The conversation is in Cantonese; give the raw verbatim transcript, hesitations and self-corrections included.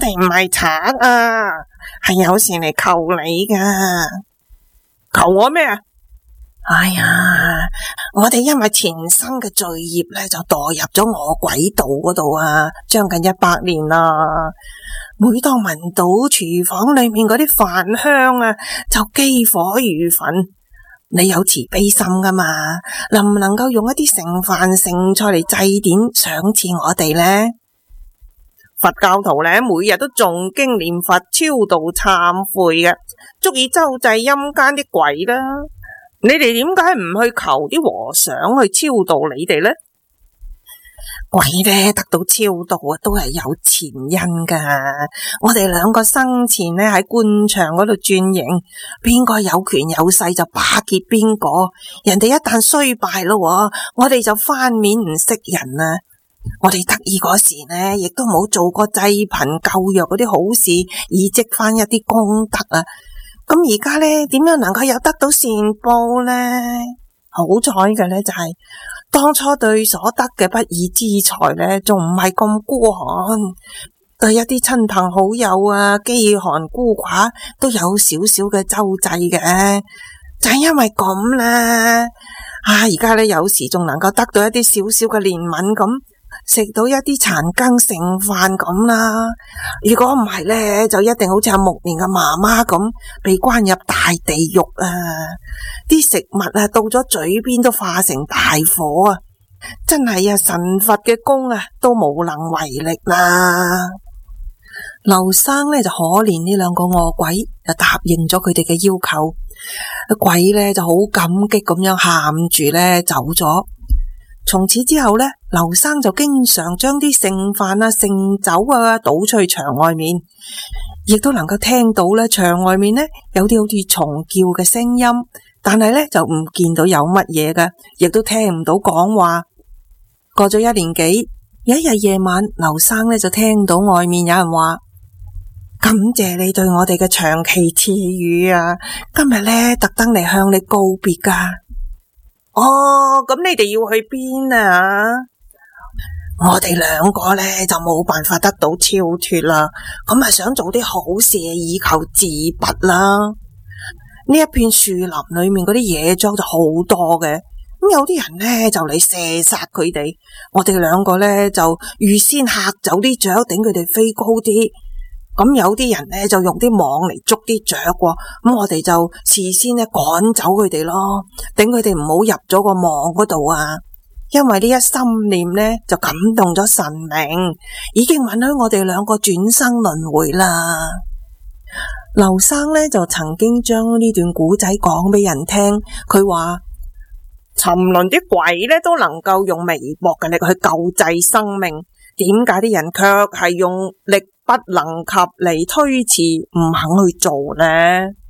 哋唔係賊啊，係有事嚟求你噶。求我咩啊？哎呀，我哋因為前生嘅罪孽咧，就墮入咗餓鬼道嗰度啊，將近一百年啦。每當聞到廚房裏面嗰啲飯香啊，就飢火如焚。你有慈悲心噶嘛？能唔能夠用一啲剩飯剩菜嚟祭典賞賜我哋呢？佛教徒咧，每日都誦經念佛超度懺悔嘅，足以周濟陰間啲鬼啦。你哋點解唔去求啲和尚去超度你哋呢？鬼咧得到超度啊，都係有前因噶。我哋兩個生前咧喺官場嗰度轉型，邊個有權有勢就巴結邊個。人哋一旦衰敗咯，我哋就翻面唔識人啊！我哋得意嗰時呢，亦都冇做過濟貧救弱嗰啲好事，以積翻一啲功德啊！咁而家咧，點樣能夠有得到善報呢？好彩嘅咧，就係當初對所得嘅不義之財咧，仲唔係咁孤寒，對一啲親朋好友啊、飢寒孤寡都有少少嘅周濟嘅，就係因為咁啦。啊，而家咧有時仲能夠得到一啲少少嘅憐憫咁。食到一啲殘羹剩飯咁啦，如果唔係咧，就一定好似阿木蓮嘅媽媽咁，被關入大地獄啊！啲食物啊，到咗嘴邊都化成大火啊！真係啊，神佛嘅功啊，都無能為力啦。劉生咧就可憐呢兩個餓鬼，就答應咗佢哋嘅要求。鬼咧就好感激咁樣喊住咧走咗。從此之後呢，劉生就經常將啲剩飯啊、剩酒啊倒出去牆外面，亦都能夠聽到呢牆外面呢有啲好似蟲叫嘅聲音，但係呢就唔見到有乜嘢嘅，亦都聽唔到講話。過咗一年幾，有一日夜晚，劉生呢就聽到外面有人話：感謝你對我哋嘅長期賜予啊，今日呢特登嚟向你告別噶。哦，咁你哋要去邊啊？我哋兩個呢就冇辦法得到超脫啦，咁啊想做啲好事以求自拔啦。呢一片樹林裏面嗰啲野雀就好多嘅，咁有啲人呢就嚟射殺佢哋，我哋兩個呢就預先嚇走啲雀，等佢哋飛高啲。咁有啲人呢就用啲網嚟捉啲雀，咁我哋就事先呢趕走佢哋咯，等佢哋唔好入咗個網嗰度啊。因為呢一心念呢就感動咗神明，已經允許我哋兩個轉生輪迴啦。劉生呢就曾經將呢段古仔講俾人聽，佢話沉淪啲鬼呢都能夠用微薄嘅力去救濟生命，點解啲人卻係用力不能及嚟推辭，唔肯去做呢？